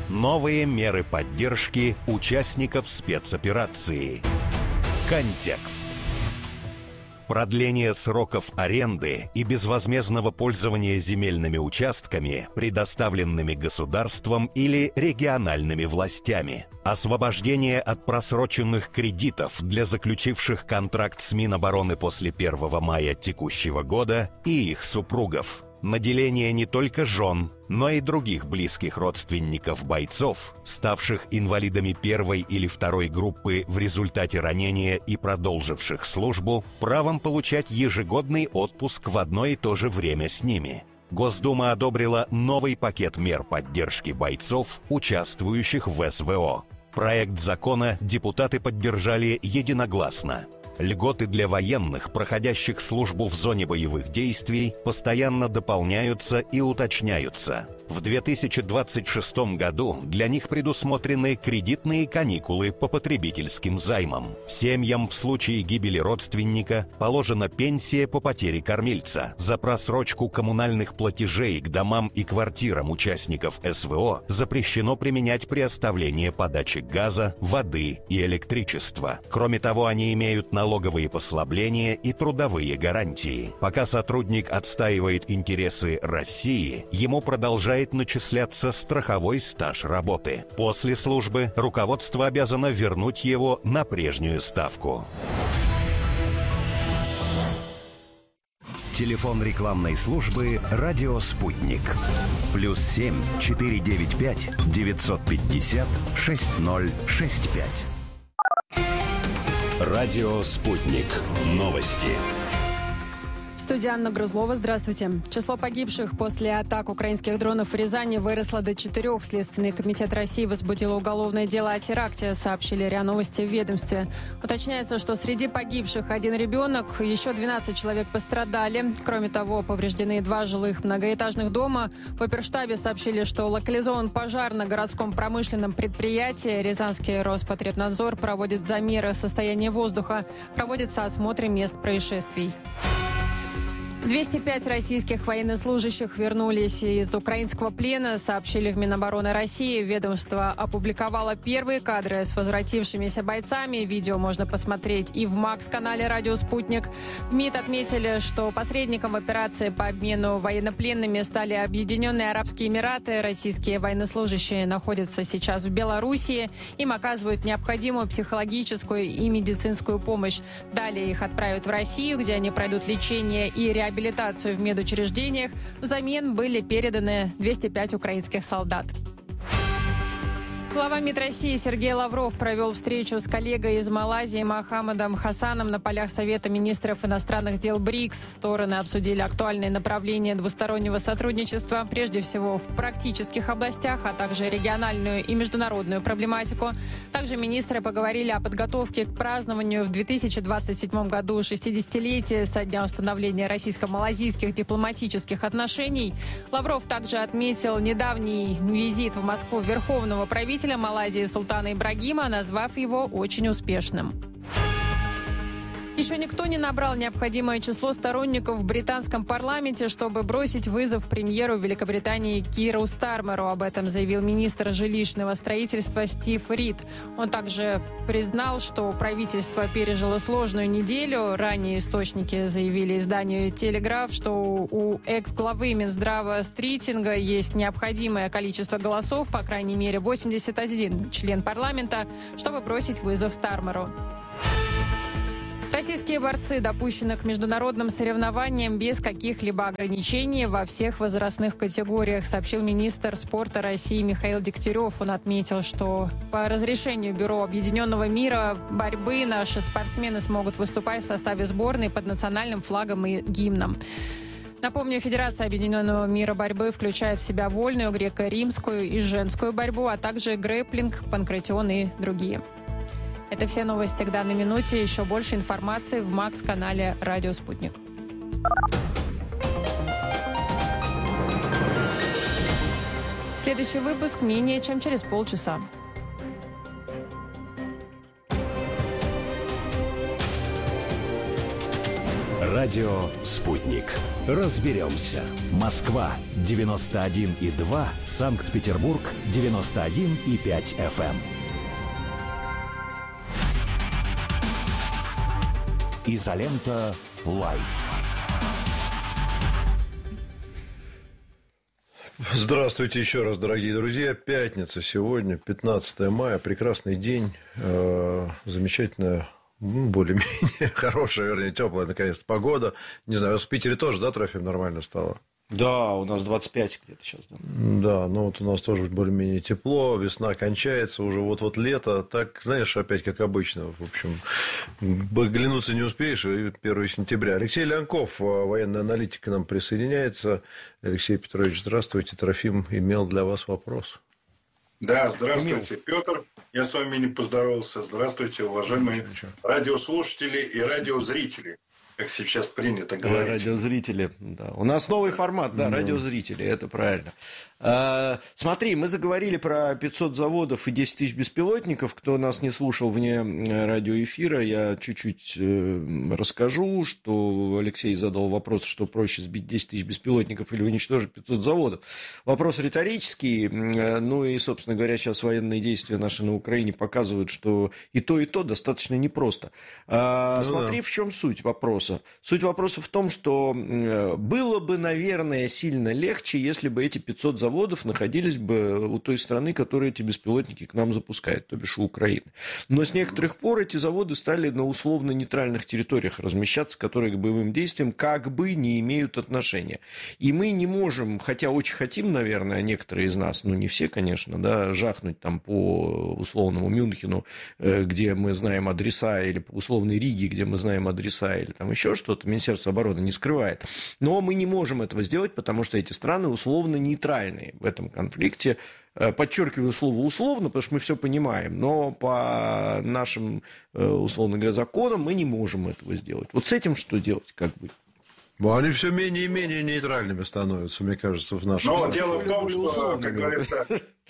Новые меры поддержки участников спецоперации. Контекст. Продление сроков аренды и безвозмездного пользования земельными участками, предоставленными государством или региональными властями. Освобождение от просроченных кредитов для заключивших контракт с Минобороны после 1 мая текущего года и их супругов. Наделение не только жен, но и других близких родственников бойцов, ставших инвалидами первой или второй группы в результате ранения и продолживших службу, правом получать ежегодный отпуск в одно и то же время с ними. Госдума одобрила новый пакет мер поддержки бойцов, участвующих в СВО. Проект закона депутаты поддержали единогласно. Льготы для военных, проходящих службу в зоне боевых действий, постоянно дополняются и уточняются. В 2026 году для них предусмотрены кредитные каникулы по потребительским займам. Семьям в случае гибели родственника положена пенсия по потере кормильца. За просрочку коммунальных платежей к домам и квартирам участников СВО запрещено применять при оставлении подачи газа, воды и электричества. Кроме того, они имеют налоговые послабления и трудовые гарантии. Пока сотрудник отстаивает интересы России, ему продолжает начисляться страховой стаж работы. После службы руководство обязано вернуть его на прежнюю ставку. Телефон рекламной службы «Радио Спутник». +7 495 950 6065. Радио «Спутник». Новости. Студия Анна Грузлова. Здравствуйте. Число погибших после атак украинских дронов в Рязани выросло до 4. Следственный комитет России возбудил уголовное дело о теракте, сообщили РИА Новости в ведомстве. Уточняется, что среди погибших 1 ребенок, еще 12 человек пострадали. Кроме того, повреждены 2 жилых многоэтажных дома. В оперштабе сообщили, что локализован пожар на городском промышленном предприятии. Рязанский Роспотребнадзор проводит замеры состояния воздуха. Проводятся осмотры мест происшествий. 205 российских военнослужащих вернулись из украинского плена, сообщили в Минобороны России. Ведомство опубликовало первые кадры с возвратившимися бойцами. Видео можно посмотреть и в МАКС-канале «Радио Спутник». В МИД отметили, что посредником в операции по обмену военнопленными стали Объединенные Арабские Эмираты. Российские военнослужащие находятся сейчас в Белоруссии. Им оказывают необходимую психологическую и медицинскую помощь. Далее их отправят в Россию, где они пройдут лечение и реабилитацию в медучреждениях. Взамен были переданы 205 украинских солдат. Глава МИД России Сергей Лавров провел встречу с коллегой из Малайзии Мохаммедом Хасаном на полях Совета министров иностранных дел БРИКС. Стороны обсудили актуальные направления двустороннего сотрудничества, прежде всего в практических областях, а также региональную и международную проблематику. Также министры поговорили о подготовке к празднованию в 2027 году 60-летия со дня установления российско-малайзийских дипломатических отношений. Лавров также отметил недавний визит в Москву верховного правительства Малайзии Султана Ибрагима, назвав его очень успешным. Еще никто не набрал необходимое число сторонников в британском парламенте, чтобы бросить вызов премьеру Великобритании Киру Стармеру. Об этом заявил министр жилищного строительства Стив Рид. Он также признал, что правительство пережило сложную неделю. Ранее источники заявили изданию «Телеграф», что у экс-главы Минздрава Стритинга есть необходимое количество голосов, по крайней мере 81 член парламента, чтобы бросить вызов Стармеру. Российские борцы допущены к международным соревнованиям без каких-либо ограничений во всех возрастных категориях, сообщил министр спорта России Михаил Дегтярев. Он отметил, что по разрешению Бюро Объединенного мира борьбы наши спортсмены смогут выступать в составе сборной под национальным флагом и гимном. Напомню, Федерация Объединенного мира борьбы включает в себя вольную, греко-римскую и женскую борьбу, а также грэпплинг, панкратион и другие. Это все новости к данной минуте. Еще больше информации в МАКС-канале «Радио Спутник». Следующий выпуск менее чем через полчаса. Радио «Спутник». Разберемся. Москва 91,2, Санкт-Петербург 91,5 FM. Изолента Лайф. Здравствуйте еще раз, дорогие друзья. Пятница сегодня, 15 мая. Прекрасный день. Замечательная, более-менее хорошая, вернее, теплая, наконец-то, погода. Не знаю, у вас в Питере тоже, да, Трофим, нормально стало? Да, у нас 25 где-то сейчас. Да, да, ну вот у нас тоже более-менее тепло, весна кончается, уже вот-вот лето. Так, знаешь, опять как обычно, в общем, оглянуться не успеешь, и 1 сентября. Алексей Лянков, военный аналитик, к нам присоединяется. Алексей Петрович, здравствуйте. Трофим имел для вас вопрос. Да, здравствуйте, Петр. Я с вами не поздоровался. Здравствуйте, уважаемые радиослушатели и радиозрители, как сейчас принято говорить. Радиозрители, да. У нас новый формат, да, радиозрители, это правильно. Смотри, мы заговорили про 500 заводов и 10 тысяч беспилотников. Кто нас не слушал вне радиоэфира, я чуть-чуть расскажу, что Алексей задал вопрос, что проще сбить 10 тысяч беспилотников или уничтожить 500 заводов. Вопрос риторический, ну и, собственно говоря, сейчас военные действия наши на Украине показывают, что и то достаточно непросто. Смотри, в чем суть вопроса. Суть вопроса в том, что было бы, наверное, сильно легче, если бы эти 500 заводов находились бы у той страны, которая эти беспилотники к нам запускает, то бишь у Украины. Но с некоторых пор эти заводы стали на условно-нейтральных территориях размещаться, которые к боевым действиям как бы не имеют отношения. И мы не можем, хотя очень хотим, наверное, некоторые из нас, ну не все, конечно, да, жахнуть там по условному Мюнхену, где мы знаем адреса, или по условной Риге, где мы знаем адреса, или там еще что-то, Министерство обороны не скрывает. Но мы не можем этого сделать, потому что эти страны условно-нейтральные в этом конфликте. Подчеркиваю слово «условно», потому что мы все понимаем, но по нашим, условно говоря, законам мы не можем этого сделать. Вот с этим что делать, как быть? Они все менее и менее нейтральными становятся, мне кажется, в нашем... Но дело в том, что, как говорится,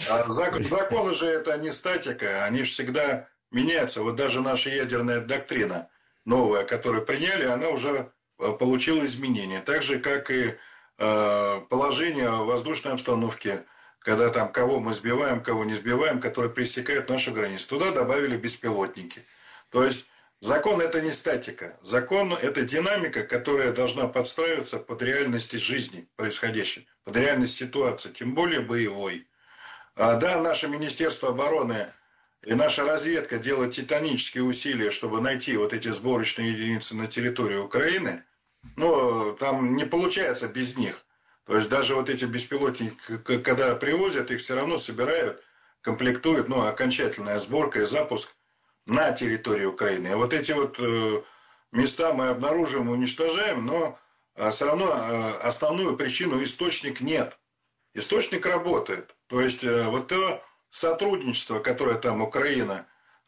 законы же это не статика, они всегда меняются. Вот даже наша ядерная доктрина новая, которую приняли, она уже получила изменения. Так же, как и положение в воздушной обстановке, когда там кого мы сбиваем, кого не сбиваем, которые пересекают нашу границу. Туда добавили беспилотники. То есть закон это не статика. Закон это динамика, которая должна подстраиваться под реальность жизни происходящей, под реальность ситуации, тем более боевой. Да, наше Министерство обороны и наша разведка делают титанические усилия, чтобы найти вот эти сборочные единицы на территории Украины. Но там не получается без них. То есть даже вот эти беспилотники, когда привозят, их все равно собирают, комплектуют, ну, окончательная сборка и запуск на территории Украины. И вот эти вот места мы обнаруживаем, уничтожаем, но все равно основную причину источник нет. Источник работает. То есть вот то сотрудничество, которое там Украина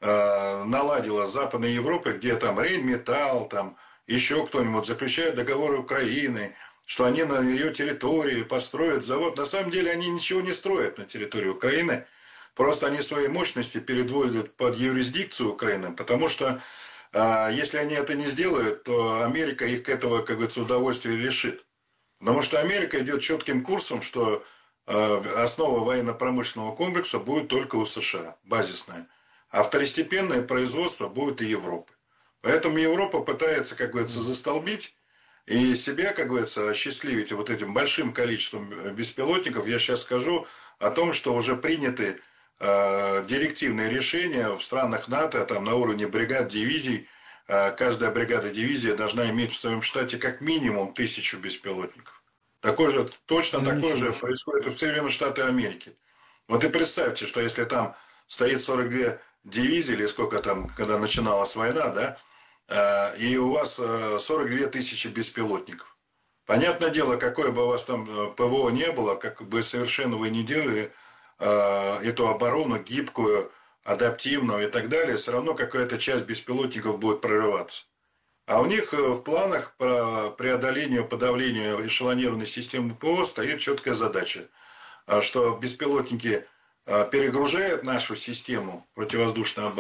наладила с Западной Европой, где там Рейнметалл, там еще кто-нибудь заключает договоры Украины, что они на ее территории построят завод. На самом деле они ничего не строят на территории Украины. Просто они свои мощности переводят под юрисдикцию Украины. Потому что если они это не сделают, то Америка их к этого, как говорится, удовольствие лишит. Потому что Америка идет четким курсом, что основа военно-промышленного комплекса будет только у США, базисная. А второстепенное производство будет и Европы. Поэтому Европа пытается, как говорится, застолбить и себя, как говорится, осчастливить вот этим большим количеством беспилотников. Я сейчас скажу о том, что уже приняты директивные решения в странах НАТО, там на уровне бригад, дивизий. Каждая бригада, дивизия должна иметь в своем штате как минимум 1000 беспилотников. Точно такое же происходит и в Соединенных Штатах Америки. Вот и представьте, что если там стоит 42 дивизии, или сколько там, когда начиналась война, да, и у вас 42 тысячи беспилотников. Понятное дело, какое бы у вас там ПВО не было, как бы совершенно вы не делали эту оборону гибкую, адаптивную и так далее, все равно какая-то часть беспилотников будет прорываться. А у них в планах по преодолению, подавлению эшелонированной системы ПВО стоит четкая задача, что беспилотники перегружают нашу систему противовоздушной обороны.